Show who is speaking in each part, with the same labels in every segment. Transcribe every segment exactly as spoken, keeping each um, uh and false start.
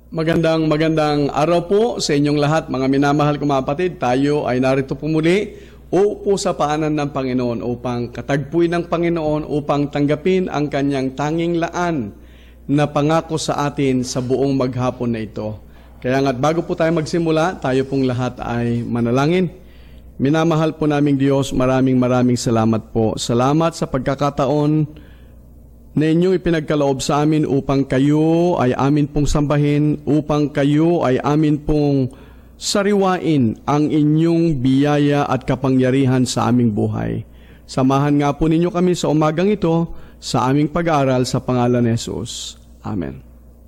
Speaker 1: Magandang magandang araw po sa inyong lahat, mga minamahal kong mga kapatid. Tayo ay narito po muli upo sa paanan ng Panginoon upang katagpuin ng Panginoon, upang tanggapin ang kanyang tanging laan na pangako sa atin sa buong maghapon na ito. Kaya nga't bago po tayo magsimula, tayo pong lahat ay manalangin. Minamahal po naming Diyos, maraming maraming salamat po. Salamat sa pagkakataon na inyong ipinagkaloob sa amin upang kayo ay amin pong sambahin, upang kayo ay amin pong sariwain ang inyong biyaya at kapangyarihan sa aming buhay. Samahan nga po ninyo kami sa umagang ito sa aming pag-aaral sa pangalan ni Jesus. Amen.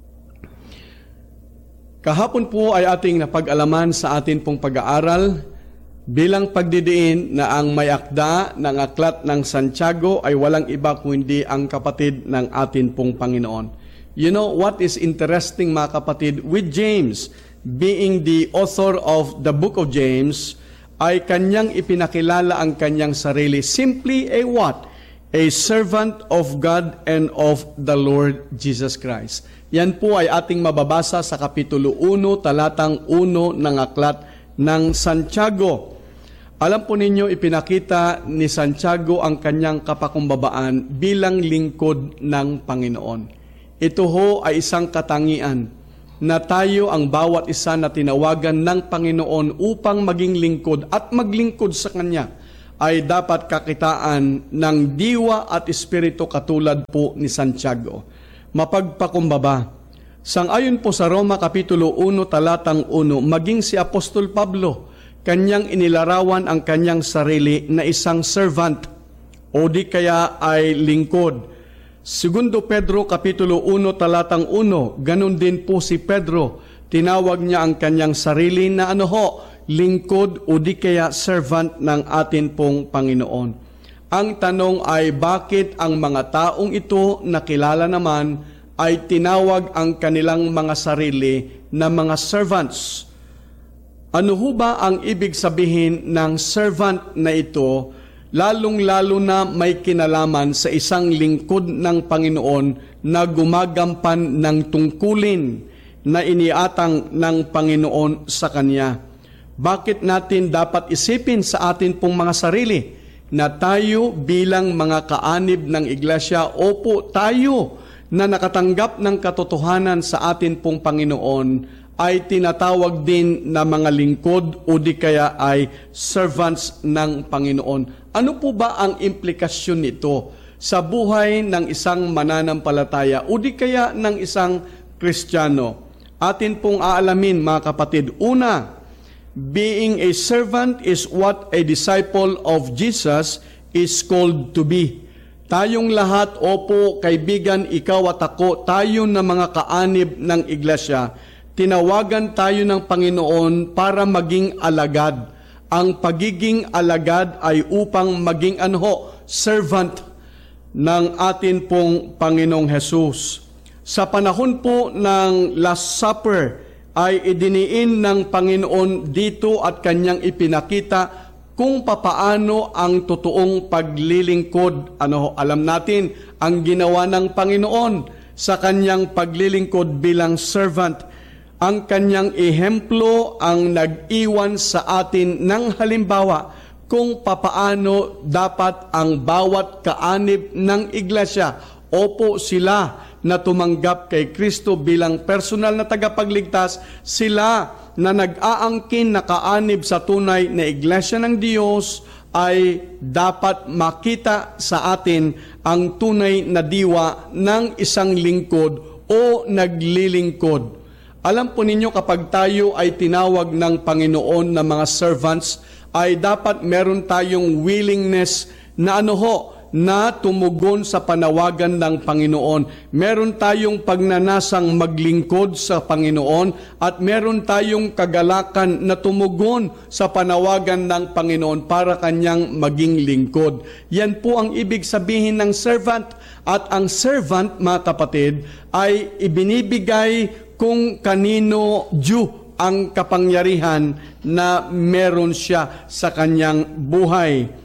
Speaker 1: Kahapon po ay ating napag-alaman sa atin pong pag-aaral bilang pagdidiin na ang may akda ng aklat ng Santiago ay walang iba kundi ang kapatid ng atin pong Panginoon. You know what is interesting, mga kapatid, with James being the author of the book of James, ay kanyang ipinakilala ang kanyang sarili. Simply a what? A servant of God and of the Lord Jesus Christ. Yan po ay ating mababasa sa Kapitulo one, talatang one ng aklat ng Santiago. Alam po ninyo, ipinakita ni Santiago ang kanyang kapakumbabaan bilang lingkod ng Panginoon. Ito ho ay isang katangian na tayo ang bawat isa na tinawagan ng Panginoon upang maging lingkod at maglingkod sa Kanya ay dapat kakitaan ng diwa at espiritu katulad po ni Santiago. Mapagpakumbaba. Sangayon po sa Roma Kapitulo one, talatang one, maging si Apostol Pablo, kanyang inilarawan ang kanyang sarili na isang servant o di kaya ay lingkod. Segundo Pedro Kapitulo one, talatang one, ganun din po si Pedro. Tinawag niya ang kanyang sarili na ano ho, lingkod o di kaya servant ng atin pong Panginoon. Ang tanong ay bakit ang mga taong ito na kilala naman ay tinawag ang kanilang mga sarili na mga servants? Ano ho ba ang ibig sabihin ng servant na ito, lalong-lalo na may kinalaman sa isang lingkod ng Panginoon na gumagampan ng tungkulin na iniatang ng Panginoon sa Kanya? Bakit natin dapat isipin sa atin pong mga sarili na tayo bilang mga kaanib ng iglesia, opo tayo na nakatanggap ng katotohanan sa atin pong Panginoon, ay tinatawag din na mga lingkod o di kaya ay servants ng Panginoon. Ano po ba ang implikasyon nito sa buhay ng isang mananampalataya o di kaya ng isang Kristiyano? Atin pong aalamin, mga kapatid. Una, being a servant is what a disciple of Jesus is called to be. Tayong lahat, opo, kaibigan, ikaw at ako, tayo na mga kaanib ng iglesia, tinawagan tayo ng Panginoon para maging alagad. Ang pagiging alagad ay upang maging ano, servant ng atin pong Panginoong Hesus. Sa panahon po ng Last Supper ay idiniin ng Panginoon dito at kanyang ipinakita kung papaano ang totoong paglilingkod. Ano, alam natin ang ginawa ng Panginoon sa kanyang paglilingkod bilang servant. Ang kanyang ehemplo ang nag-iwan sa atin ng halimbawa kung papaano dapat ang bawat kaanib ng iglesia, opo sila na tumanggap kay Kristo bilang personal na tagapagligtas, sila na nag-aangkin na kaanib sa tunay na iglesia ng Diyos, ay dapat makita sa atin ang tunay na diwa ng isang lingkod o naglilingkod. Alam po ninyo, kapag tayo ay tinawag ng Panginoon na mga servants, ay dapat meron tayong willingness na ano ho, na tumugon sa panawagan ng Panginoon. Meron tayong pagnanasang maglingkod sa Panginoon at meron tayong kagalakan na tumugon sa panawagan ng Panginoon para kanyang maging lingkod. Yan po ang ibig sabihin ng servant. At ang servant, mga kapatid, ay ibinibigay kung kanino due ang kapangyarihan na meron siya sa kanyang buhay.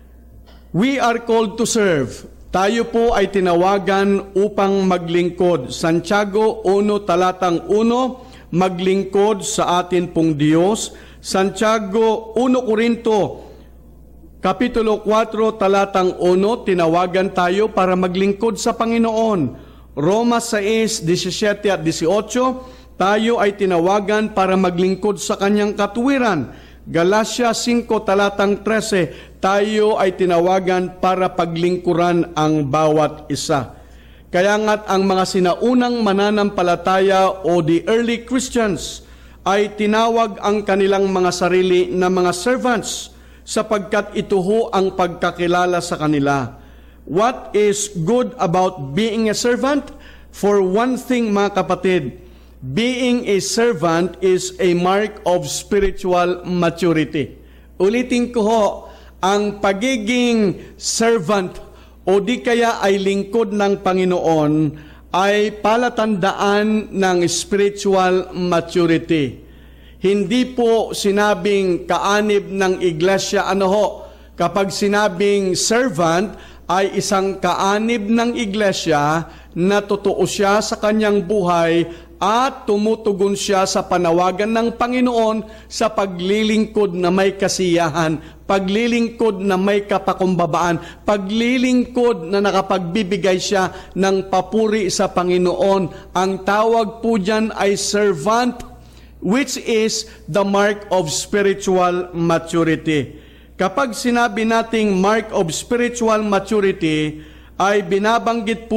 Speaker 1: We are called to serve. Tayo po ay tinawagan upang maglingkod. Santiago one, talatang one, maglingkod sa atin pong Diyos. Santiago one Corinto, Kapitulo four, talatang one, tinawagan tayo para maglingkod sa Panginoon. Roma six, seventeen at eighteen, tayo ay tinawagan para maglingkod sa Kanyang katuwiran. Galatia five, talatang thirteen, tayo ay tinawagan para paglingkuran ang bawat isa. Kaya nga't ang mga sinaunang mananampalataya o the early Christians ay tinawag ang kanilang mga sarili na mga servants sapagkat ito ho ang pagkakilala sa kanila. What is good about being a servant? For one thing, mga kapatid, being a servant is a mark of spiritual maturity. Ulitin ko ho, ang pagiging servant o di kaya ay lingkod ng Panginoon ay palatandaan ng spiritual maturity. Hindi po sinabing kaanib ng iglesia, ano ho, kapag sinabing servant ay isang kaanib ng iglesia na totoo siya sa kanyang buhay at tumutugon siya sa panawagan ng Panginoon sa paglilingkod na may kasiyahan, paglilingkod na may kapakumbabaan, paglilingkod na nakapagbibigay siya ng papuri sa Panginoon. Ang tawag po dyan ay servant, which is the mark of spiritual maturity. Kapag sinabi nating mark of spiritual maturity, ay binabanggit po